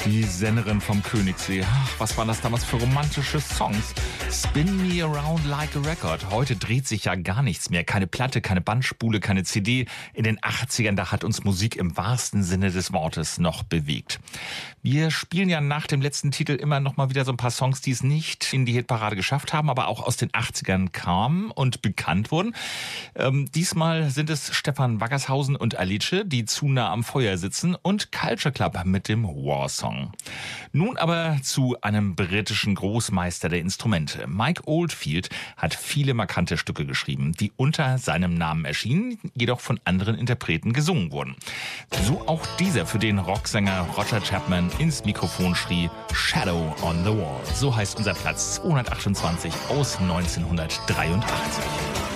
Die Sängerin vom Königssee. Ach, was waren das damals für romantische Songs? Spin Me Around Like a Record. Heute dreht sich ja gar nichts mehr. Keine Platte, keine Bandspule, keine CD. In den 80ern, da hat uns Musik im wahrsten Sinne des Wortes noch bewegt. Wir spielen ja nach dem letzten Titel immer noch mal wieder so ein paar Songs, die es nicht in die Hitparade geschafft haben, aber auch aus den 80ern kamen und bekannt wurden. Diesmal sind es Stefan Waggershausen und Alice, die zu nah am Feuer sitzen, und Culture Club mit dem War Song. Nun aber zu einem britischen Großmeister der Instrumente. Mike Oldfield hat viele markante Stücke geschrieben, die unter seinem Namen erschienen, jedoch von anderen Interpreten gesungen wurden. So auch dieser, für den Rocksänger Roger Chapman ins Mikrofon schrie: Shadow on the Wall. So heißt unser Platz 228 aus 1983.